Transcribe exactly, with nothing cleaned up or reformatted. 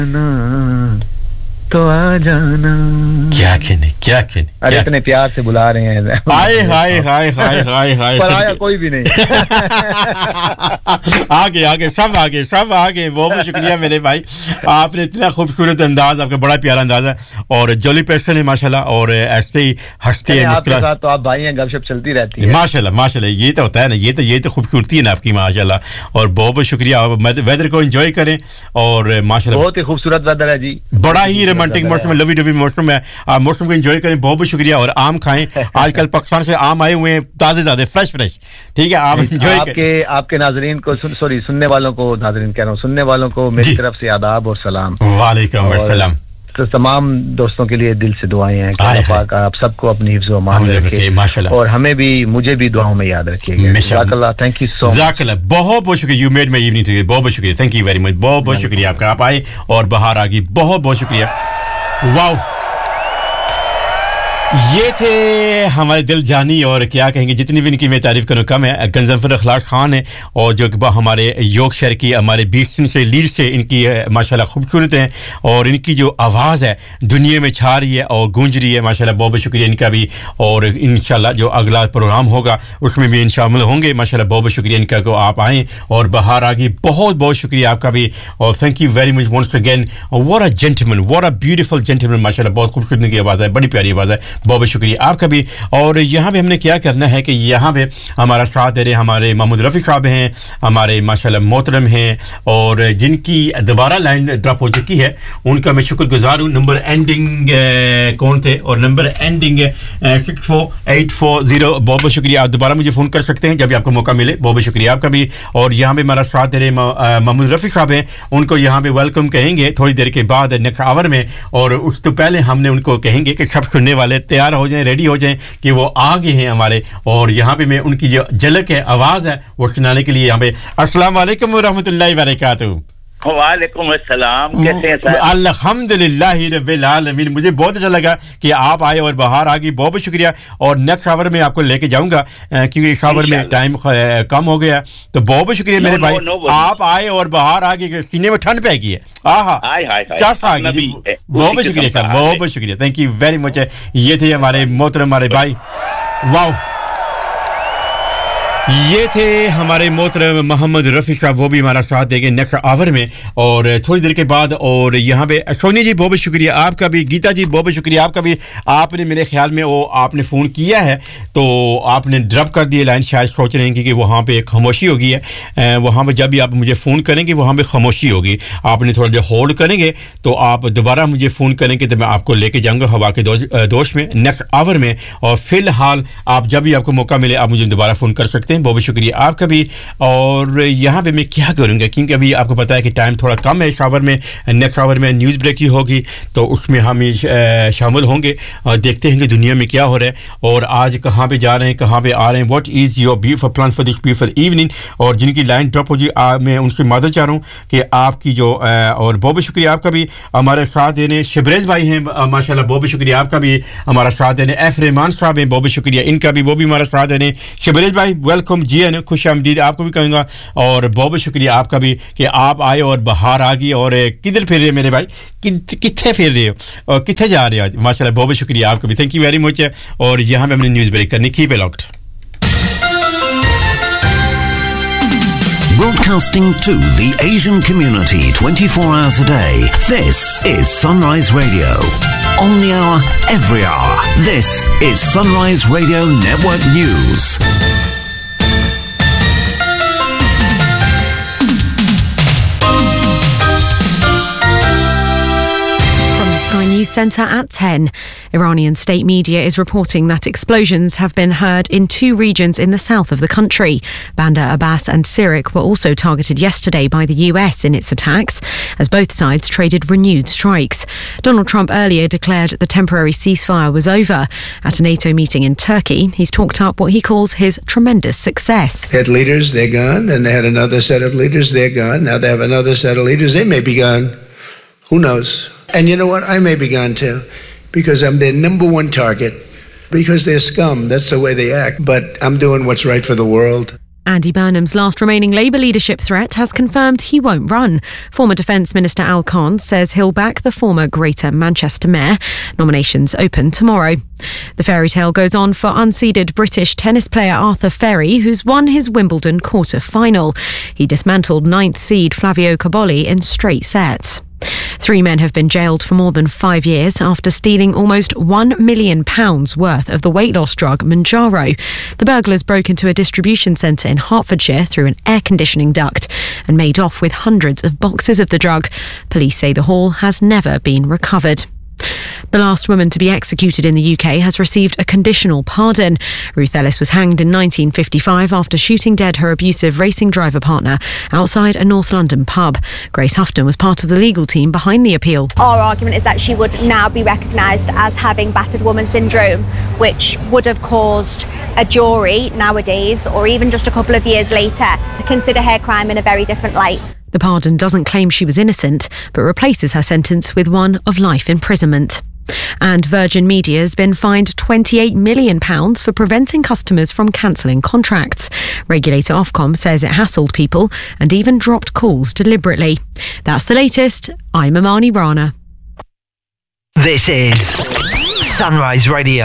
तो आ जाना क्या कहने क्या कहने अरे इतने प्यार से बुला रहे हैं हाय हाय हाय हाय हाय हाय पर आया कोई भी नहीं आगे आगे सब आगे सब आगे बहुत बहुत शुक्रिया मेरे भाई आपने इतना खूबसूरत अंदाज आपका बड़ा प्यारा अंदाज है और जॉली पर्सन है माशाल्लाह और ऐसे ही हंसते हैं आपके साथ तो आप भाई हैं गपशप चलती रहती है माशाल्लाह माशाल्लाह ये तो होता है ना ये तो ये तो खूबसूरती है ना आपकी माशाल्लाह और बहुत बहुत शुक्रिया वेदर को एंजॉय करें और माशाल्लाह बहुत ही खूबसूरत वेदर है जी बड़ा ही रोमांटिक मौसम लवी डवी मौसम है आप मौसम को एंजॉय करें बहुत बहुत शुक्रिया और आम खाएं आजकल पाकिस्तान से आम आए हुए हैं ताजे ताजे फ्रेश फ्रेश ठीक है आप एंजॉय आपके आपके नाज़रीन को सॉरी सुनने वालों को नाज़रीन कह रहा हूं सुनने वालों को मेरी तरफ से आदाब और सलाम वालेकुम अस्सलाम तो तमाम दोस्तों के लिए दिल से दुआएं हैं कि अल्लाह पाक आप सबको अपनी हिफ्ज़ व अमान में रखे माशाल्लाह और हमें भी मुझे भी दुआओं में याद रखिएगा जज़ाकल्लाह थैंक यू सो मच जज़ाकल्लाह बहुत बहुत शुक्रिया you made my evening today बहुत बहुत शुक्रिया थैंक यू वेरी मच बहुत बहुत शुक्रिया आपका आप आए और बाहर आ गई बहुत बहुत शुक्रिया वाओ ये थे हमारे दिल जानी और क्या कहेंगे जितनी भी इनकी मैं तारीफ करूं कम है गंजफर अखलाक खान है और जो हमारे यॉर्कशायर की हमारे बीस्टन से लीड्स से इनकी माशाल्लाह खूबसूरत हैं और इनकी जो आवाज़ है दुनिया में छा रही है और गूंज रही है माशाल्लाह बहुत बहुत शुक्रिया इनका भी और इंशाल्लाह जो अगला प्रोग्राम होगा उसमें भी शामिल होंगे माशाल्लाह बहुत बहुत शुक्रिया इनका को आप आएँ और बाहर आ गई बहुत बहुत शुक्रिया आपका भी और thank you very much once again what a gentleman what a beautiful gentleman माशाल्लाह बहुत खूबसूरत इनकी आवाज़ है बड़ी प्यारी आवाज़ है बहुत बहुत शुक्रिया आपका भी और यहाँ पे हमने क्या करना है कि यहाँ पे हमारा साथ दे रहे हमारे महमूद रफ़ी साहब हैं हमारे माशाल्लाह मोहतरम हैं और जिनकी दोबारा लाइन ड्रॉप हो चुकी है उनका मैं शुक्रगुजार हूँ नंबर एंडिंग कौन थे और number ending six four eight four zero बहुत बहुत शुक्रिया आप दोबारा मुझे फ़ोन कर सकते हैं जब भी आपको मौका मिले बहुत बहुत शुक्रिया आपका भी और यहाँ पे हमारा साथ दे रहे महमूद रफ़ी साहब हैं उनको यहाँ पे वेलकम कहेंगे थोड़ी देर के बाद नेक्स्ट आवर में और उस तो पहले हमने उनको कहेंगे कि सब सुनने वाले तैयार हो जाएं रेडी हो जाएं कि वो आगे हैं हमारे और यहाँ पे मैं उनकी जो झलक है आवाज़ है वो सुनाने के लिए यहाँ पे अस्सलाम वालेकुम व रहमतुल्लाहि व बरकातहू वालेकुम अस्सलाम कैसे हैं सर अल्हम्दुलिल्लाह रब्बिल आलमीन मुझे बहुत अच्छा लगा कि आप आए और बाहर आ गई बहुत बहुत शुक्रिया और नेक्स्ट आवर में आपको लेके जाऊंगा क्योंकि इस आवर में टाइम कम हो गया तो बहुत बहुत शुक्रिया मेरे भाई आप आए और बाहर आ गए सीने में ठंड पै गई है आहा क्या था बहुत बहुत शुक्रिया सर बहुत बहुत शुक्रिया थैंक यू वेरी मच ये थे हमारे मोहतरम हमारे भाई वाओ ये थे हमारे मोहतरम मोहम्मद रफ़ी साहब वो भी हमारा साथ देंगे नेक्स्ट आवर में और थोड़ी देर के बाद और यहाँ पे सोनी जी बहुत बहुत शुक्रिया आपका भी गीता जी बहुत बहुत शुक्रिया आपका भी आपने मेरे ख्याल में वो आपने फ़ोन किया है तो आपने ड्रॉप कर दिया लाइन शायद सोच रहे हैं कि वहाँ पे खामोशी होगी है वहाँ पे जब भी आप मुझे फ़ोन करेंगे वहाँ पे खामोशी होगी आपने थोड़ा देर होल्ड करेंगे तो आप दोबारा मुझे फ़ोन करेंगे तो मैं आपको लेके जाऊँगा हवा के दोष में नेक्स्ट आवर में और फ़िलहाल आप जब भी आपको मौका मिले आप मुझे दोबारा फ़ोन कर सकते हैं बहुत बहुत शुक्रिया आपका भी और यहाँ पे मैं क्या करूँगा क्योंकि अभी आपको पता है कि टाइम थोड़ा कम है इस आवर में नेक्स्ट आवर में न्यूज़ ब्रेक ही होगी तो उसमें हम शामिल होंगे और देखते हैं कि दुनिया में क्या हो रहा है और आज कहाँ पे जा रहे हैं कहाँ पे आ रहे हैं what is your beautiful plan for this beautiful evening और जिनकी लाइन ड्रॉप होगी मैं उनसे माजरत चाह रहा हूँ कि आपकी जो और बहुत बहुत शुक्रिया आपका भी हमारे साथ देने शबरेज भाई हैं माशाल्लाह बहुत बहुत शुक्रिया आपका भी हमारा साथ देने एफ रहमान साहब हैं बहुत बहुत शुक्रिया इनका भी वो भी हमारा साथ देने शबरेज भाई वेलकम जी है खुश आमदीद आपको भी कहूँगा और बहुत बहुत शुक्रिया आपका भी कि आप आए और बाहर आ गई और किधर फिर रहे हो मेरे भाई कितने फिर रहे हो और कितने जा रहे हो आज माशाल्लाह बहुत बहुत शुक्रिया आपका भी थैंक यू वेरी मच और यहाँ पे हमने न्यूज़ ब्रेक करनी keep it locked Broadcasting to the Asian community twenty-four hours a day. This is Sunrise Radio. On the hour, every hour. This is Sunrise Radio Network News. Sky News Centre at ten. Iranian state media is reporting that explosions have been heard in two regions in the south of the country. Bandar Abbas and Sirik were also targeted yesterday by the U S in its attacks, as both sides traded renewed strikes. Donald Trump earlier declared the temporary ceasefire was over. At a NATO meeting in Turkey, he's talked up what he calls his tremendous success. They had leaders, they're gone, and they had another set of leaders, they're gone. Now they have another set of leaders, they may be gone. Who knows? And you know what? I may be gone too, because I'm their number one target, because they're scum. That's the way they act. But I'm doing what's right for the world. Andy Burnham's last remaining Labour leadership threat has confirmed he won't run. Former Defence Minister Al Khan says he'll back the former Greater Manchester Mayor. Nominations open tomorrow. The fairy tale goes on for unseeded British tennis player Arthur Ferry, who's won his Wimbledon quarter-final. He dismantled ninth seed Flavio Cobolli in straight sets. Three men have been jailed for more than five years after stealing almost one million pounds worth of the weight loss drug Mounjaro. The burglars broke into a distribution centre in Hertfordshire through an air conditioning duct and made off with hundreds of boxes of the drug. Police say the haul has never been recovered. The last woman to be executed in the U K has received a conditional pardon. Ruth Ellis was hanged in nineteen fifty-five after shooting dead her abusive racing driver partner outside a North London pub. Grace Houghton was part of the legal team behind the appeal. Our argument is that she would now be recognised as having battered woman syndrome, which would have caused a jury nowadays, or even just a couple of years later, to consider her crime in a very different light. The pardon doesn't claim she was innocent, but replaces her sentence with one of life imprisonment. And Virgin Media has been fined twenty-eight million pounds for preventing customers from cancelling contracts. Regulator Ofcom says it hassled people and even dropped calls deliberately. That's the latest. I'm Amani Rana. This is Sunrise Radio.